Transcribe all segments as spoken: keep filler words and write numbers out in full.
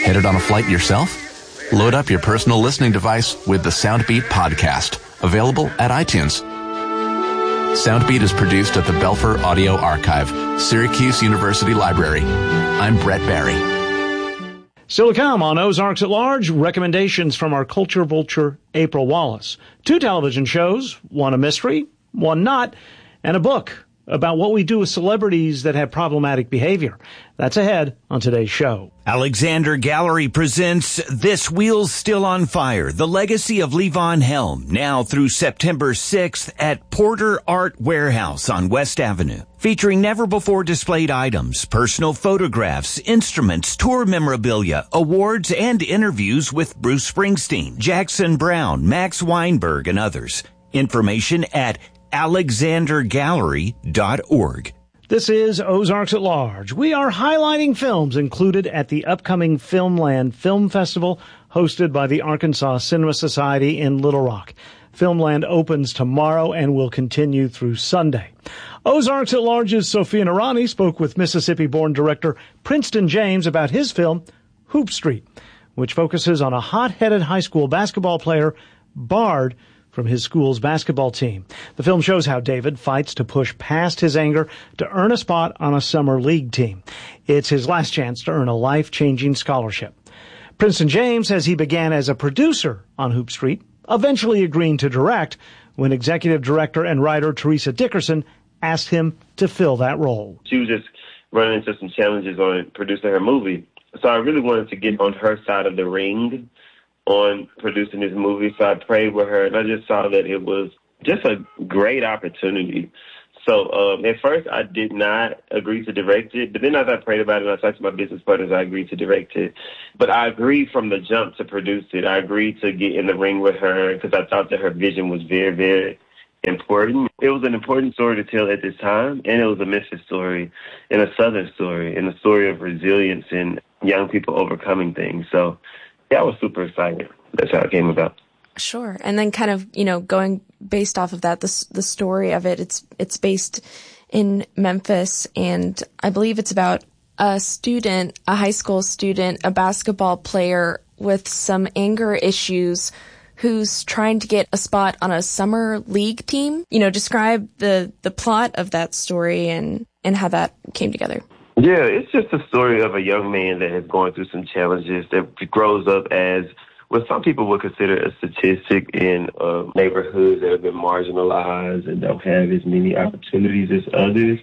Headed on a flight yourself? Load up your personal listening device with the Soundbeat podcast, available at iTunes. Soundbeat is produced at the Belfer Audio Archive, Syracuse University Library. I'm Brett Barry. Still to come on Ozarks at Large, recommendations from our culture vulture, April Wallace. Two television shows, one a mystery, one not, and a book about what we do with celebrities that have problematic behavior. That's ahead on today's show. Alexander Gallery presents This Wheel's Still on Fire, the legacy of Levon Helm, now through September sixth at Porter Art Warehouse on West Avenue. Featuring never-before-displayed items, personal photographs, instruments, tour memorabilia, awards, and interviews with Bruce Springsteen, Jackson Browne, Max Weinberg, and others. Information at alexander gallery dot org. This is Ozarks at Large. We are highlighting films included at the upcoming Filmland Film Festival hosted by the Arkansas Cinema Society in Little Rock. Filmland opens tomorrow and will continue through Sunday. Ozarks at Large's Sophia Narani spoke with Mississippi-born director Princeton James about his film, Hoop Street, which focuses on a hot-headed high school basketball player, barred from his school's basketball team. The film shows how David fights to push past his anger to earn a spot on a summer league team. It's his last chance to earn a life-changing scholarship. Princeton James says he began as a producer on Hoop Street, eventually agreeing to direct when executive director and writer Teresa Dickerson asked him to fill that role. She was just running into some challenges on producing her movie. So I really wanted to get on her side of the ring on producing this movie. So I prayed with her, and I just saw that it was just a great opportunity. So um, at first, I did not agree to direct it. But then as I prayed about it, and I talked to my business partners, I agreed to direct it. But I agreed from the jump to produce it. I agreed to get in the ring with her because I thought that her vision was very, very important. It was an important story to tell at this time, and it was a Memphis story and a Southern story and a story of resilience and young people overcoming things. So yeah, I was super excited. That's how it came about. Sure. And then kind of, you know, going based off of that, the, the story of it, it's it's based in Memphis, and I believe it's about a student, a high school student, a basketball player with some anger issues who's trying to get a spot on a summer league team. You know, describe the, the plot of that story and, and how that came together. Yeah, it's just a story of a young man that has gone through some challenges, that grows up as what some people would consider a statistic in uh, neighborhoods that have been marginalized and don't have as many opportunities as others.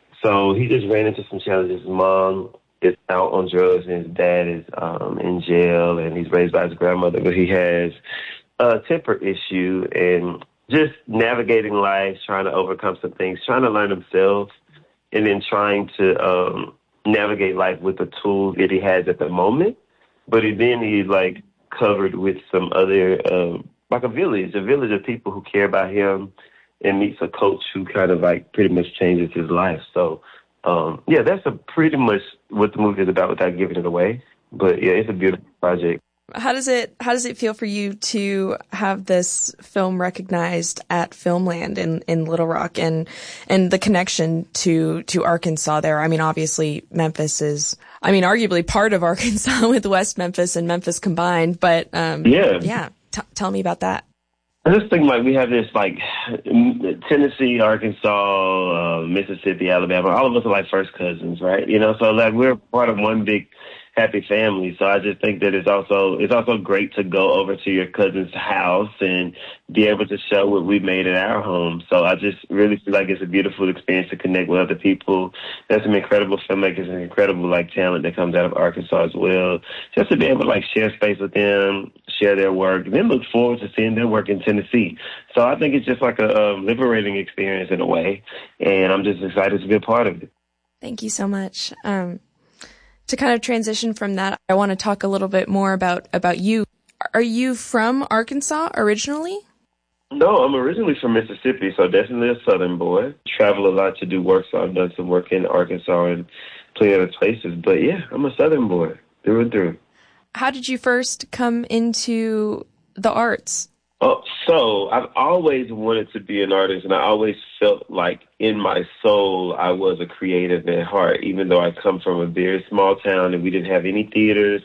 So he just ran into some challenges. His mom is out on drugs, and his dad is um, in jail, and he's raised by his grandmother, but he has a temper issue and just navigating life, trying to overcome some things, trying to learn himself, and then trying to um, navigate life with the tools that he has at the moment. But then he's, like, covered with some other, uh, like a village, a village of people who care about him, and meets a coach who kind of, like, pretty much changes his life. So, um, yeah, that's a pretty much what the movie is about without giving it away. But, yeah, it's a beautiful project. How does it how does it feel for you to have this film recognized at Filmland in, in Little Rock, and and the connection to to Arkansas there? I mean, obviously Memphis is, I mean, arguably part of Arkansas with West Memphis and Memphis combined. But um, yeah, yeah, T- tell me about that. I just think like we have this like Tennessee, Arkansas, uh, Mississippi, Alabama. All of us are like first cousins, right? You know, so like we're part of one big happy family. So I just think that it's also it's also great to go over to your cousin's house and be able to show what we made in our home. So I just really feel like it's a beautiful experience to connect with other people. There's some incredible filmmakers and incredible like talent that comes out of Arkansas as well. Just to be able to like share space with them, share their work, and then look forward to seeing their work in Tennessee. So I think it's just like a, a liberating experience in a way, and I'm just excited to be a part of it. Thank you so much. Um, To kind of transition from that, I want to talk a little bit more about, about you. Are you from Arkansas originally? No, I'm originally from Mississippi, so definitely a Southern boy. Travel a lot to do work, so I've done some work in Arkansas and plenty other places. But yeah, I'm a Southern boy, through and through. How did you first come into the arts? Oh, so I've always wanted to be an artist, and I always felt like in my soul I was a creative at heart, even though I come from a very small town and we didn't have any theaters,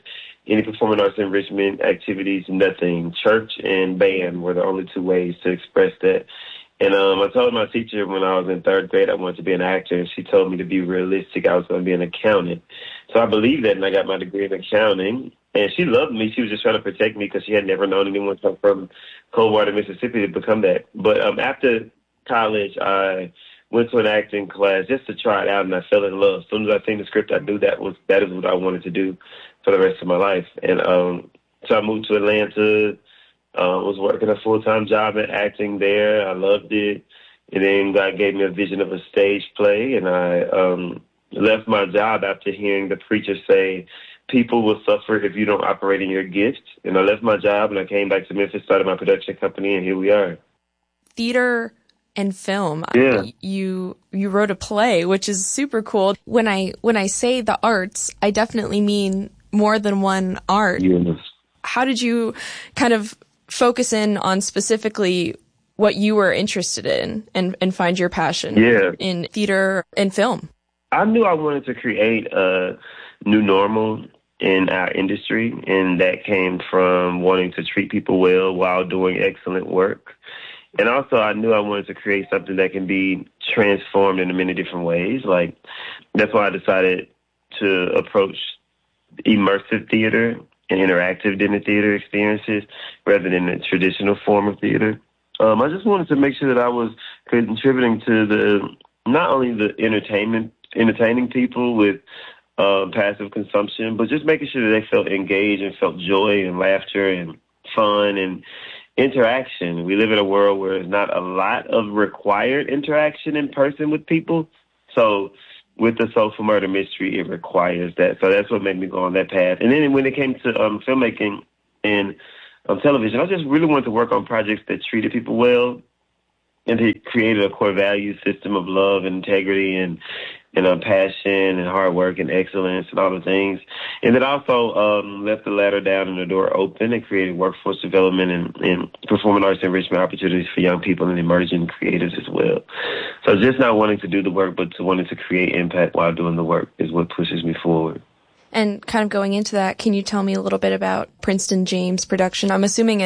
any performing arts enrichment activities, nothing. Church and band were the only two ways to express that. And um, I told my teacher when I was in third grade I wanted to be an actor, and she told me to be realistic. I was going to be an accountant. So I believed that, and I got my degree in accounting. And she loved me. She was just trying to protect me because she had never known anyone come from Coldwater, Mississippi to become that. But um, after college, I went to an acting class just to try it out, and I fell in love. As soon as I seen the script, I knew that was that is what I wanted to do for the rest of my life. And um, so I moved to Atlanta. Uh, was working a full-time job in acting there. I loved it. And then God gave me a vision of a stage play, and I um, left my job after hearing the preacher say, people will suffer if you don't operate in your gift. And I left my job, and I came back to Memphis, started my production company, and here we are. Theater and film. Yeah. You you wrote a play, which is super cool. When I when I say the arts, I definitely mean more than one art. Yes. How did you kind of focus in on specifically what you were interested in and, and find your passion yeah. in theater and film? I knew I wanted to create a new normal in our industry, and that came from wanting to treat people well while doing excellent work. And also I knew I wanted to create something that can be transformed in many different ways. Like, that's why I decided to approach immersive theater and interactive dinner theater experiences rather than the traditional form of theater. Um, I just wanted to make sure that I was contributing to the not only the entertainment, entertaining people with uh, passive consumption, but just making sure that they felt engaged and felt joy and laughter and fun and interaction. We live in a world where there's not a lot of required interaction in person with people. So with the Soulful Murder Mystery, it requires that. So that's what made me go on that path. And then when it came to um, filmmaking and um, television, I just really wanted to work on projects that treated people well and they created a core value system of love and integrity and and um, passion and hard work and excellence and all the things. And then also um, left the ladder down and the door open and created workforce development and, and performing arts enrichment opportunities for young people and emerging creatives as well. So just not wanting to do the work, but to wanting to create impact while doing the work is what pushes me forward. And kind of going into that, can you tell me a little bit about Princeton James production? I'm assuming it